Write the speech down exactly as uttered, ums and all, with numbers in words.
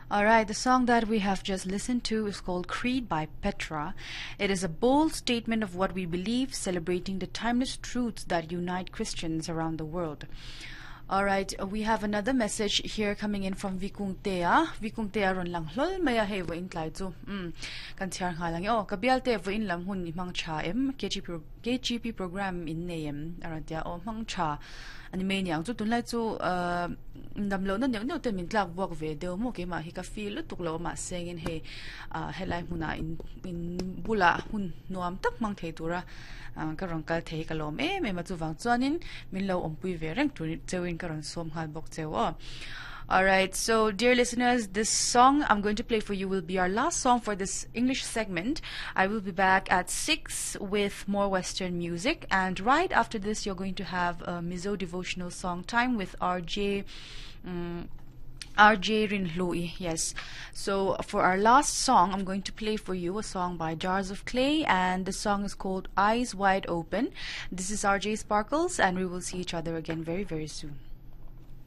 Alright, the song that we have just listened to is called Creed by Petra. It is a bold statement of what we believe, celebrating the timeless truths that unite Christians around the world. Alright, uh, we have another message here coming in from Vikung Tea. Vikung Tea ron lang lol maya he vo in tlai chu. Mm. Kan chiar nga lang oh kabial te vo in lam hun ni mang cha em K G P pro, K G P program in name aratia oh mang cha ani me nyang chu tun lai chu uh ndam lo na ne no te min tlak bok ve de mo ke ma hi ka feel tuk lo ma seng in he uh helai huna in in bula hun nuam tak mang thei tura ka rong kal thei ka lom e me ma chu wang chuanin min lo ompui ve reng tu chewin ka ron som hal bok chewo. Alright, so dear listeners, this song I'm going to play for you will be our last song for this English segment. I will be back at six with more Western music, and right after this you're going to have a Mizo devotional song time with R J um, R J Rinhlui, yes. So for our last song, I'm going to play for you a song by Jars of Clay, and the song is called Eyes Wide Open. This is R J Sparkles, and we will see each other again very, very soon.